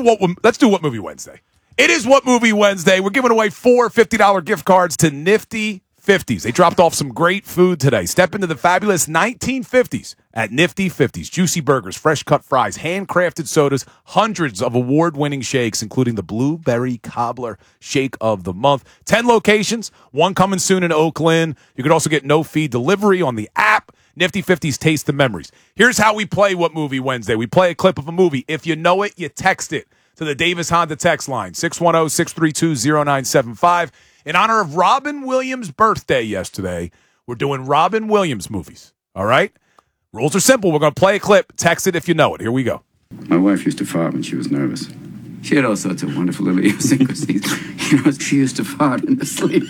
What Movie Wednesday. It is What Movie Wednesday. We're giving away 4 $50 gift cards to Nifty 50s. They dropped off some great food today. Step into the fabulous 1950s at Nifty 50s. Juicy burgers, fresh cut fries, handcrafted sodas, hundreds of award-winning shakes, including the Blueberry Cobbler Shake of the Month. 10 locations, one coming soon in Oakland. You could also get no-fee delivery on the app. Nifty 50s, taste the memories. Here's how we play What Movie Wednesday. We play a clip of a movie. If you know it, you text it to the Davis Honda text line, 610-632-0975. In honor of Robin Williams' birthday yesterday, we're doing Robin Williams movies. All right? Rules are simple. We're going to play a clip. Text it if you know it. Here we go. My wife used to fart when she was nervous. She had all sorts of wonderful little idiosyncrasies. She used to fart in her sleep.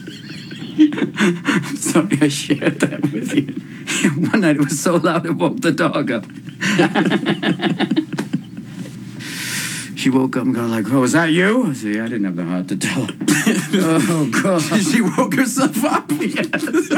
I'm sorry I shared that with you. One night it was so loud it woke the dog up. She woke up and got like, "Oh, was that you?" I said, "Yeah, I didn't have the heart to tell her." Oh, God. She woke herself up. Yes.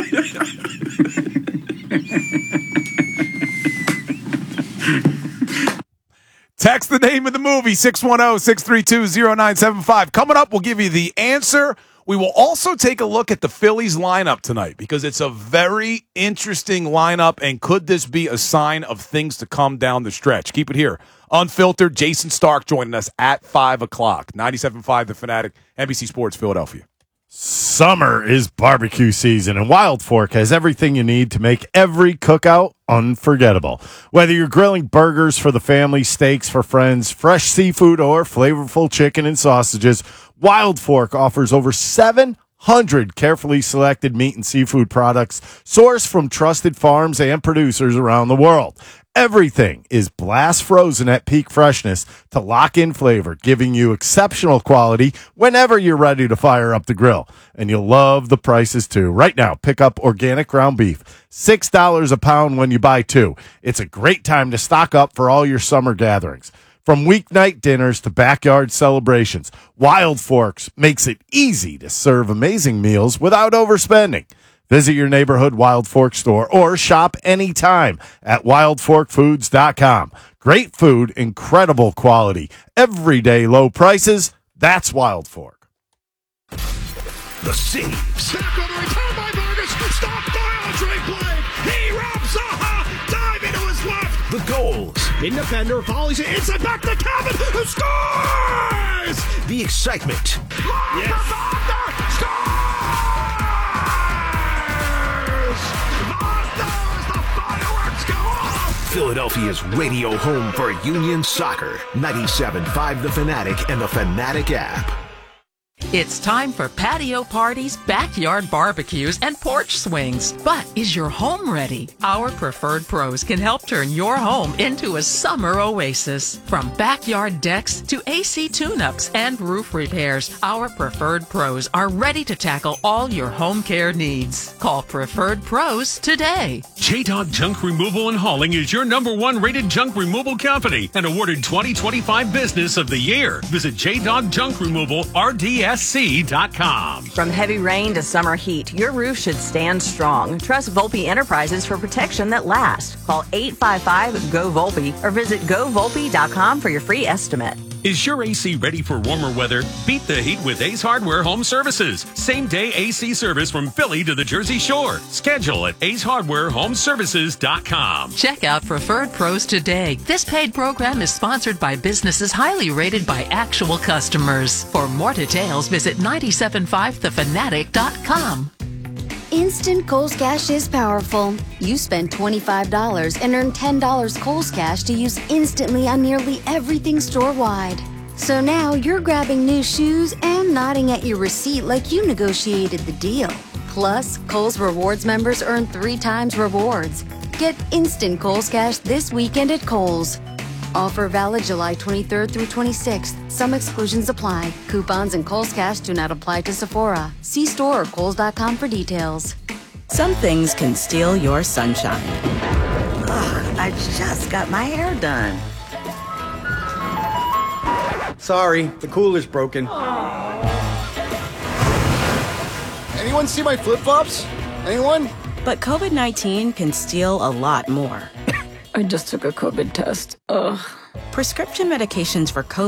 Text the name of the movie, 610-632-0975. Coming up, we'll give you the answer. We will also take a look at the Phillies lineup tonight because it's a very interesting lineup, and could this be a sign of things to come down the stretch? Keep it here. Unfiltered, Jason Stark joining us at 5 o'clock. 97.5 The Fanatic, NBC Sports, Philadelphia. Summer is barbecue season, and Wild Fork has everything you need to make every cookout unforgettable. Whether you're grilling burgers for the family, steaks for friends, fresh seafood, or flavorful chicken and sausages, Wild Fork offers over 700 carefully selected meat and seafood products sourced from trusted farms and producers around the world. Everything is blast frozen at peak freshness to lock in flavor, giving you exceptional quality whenever you're ready to fire up the grill. And you'll love the prices too. Right now, pick up organic ground beef, $6 a pound when you buy 2. It's a great time to stock up for all your summer gatherings. From weeknight dinners to backyard celebrations, Wild Forks makes it easy to serve amazing meals without overspending. Visit your neighborhood Wild Fork store or shop anytime at wildforkfoods.com. Great food, incredible quality, everyday low prices. That's Wild Fork. The saves. Back on the return by Vargas. Stop by Andre Blake. He robs Zaha. Diving to his left. The goals. In defender, volleys it inside back to Calvin, who scores! The excitement. Yes. Philadelphia's radio home for Union Soccer. 97.5 The Fanatic and the Fanatic app. It's time for patio parties, backyard barbecues, and porch swings. But is your home ready? Our preferred pros can help turn your home into a summer oasis. From backyard decks to AC tune-ups and roof repairs, our preferred pros are ready to tackle all your home care needs. Call Preferred Pros today. J-Dog Junk Removal and Hauling is your #1 rated junk removal company and awarded 2025 Business of the Year. Visit J-Dog Junk Removal, RDSC.com. From heavy rain to summer heat, your roof should stand strong. Trust Volpe Enterprises for protection that lasts. Call 855-GO-VOLPE or visit GoVolpe.com for your free estimate. Is your AC ready for warmer weather? Beat the heat with Ace Hardware Home Services. Same-day AC service from Philly to the Jersey Shore. Schedule at AceHardwareHomeservices.com. Check out Preferred Pros today. This paid program is sponsored by businesses highly rated by actual customers. For more details, visit 975thefanatic.com. Instant Kohl's Cash is powerful. You spend $25 and earn $10 Kohl's Cash to use instantly on nearly everything store-wide. So now you're grabbing new shoes and nodding at your receipt like you negotiated the deal. Plus, Kohl's Rewards members earn 3 times rewards. Get instant Kohl's Cash this weekend at Kohl's. Offer valid July 23rd through 26th. Some exclusions apply. Coupons and Kohl's Cash do not apply to Sephora. See store or Kohls.com for details. Some things can steal your sunshine. Ugh, I just got my hair done. Sorry, the cooler's broken. Anyone see my flip-flops? Anyone? But COVID-19 can steal a lot more. I just took a COVID test. Ugh. Prescription medications for COVID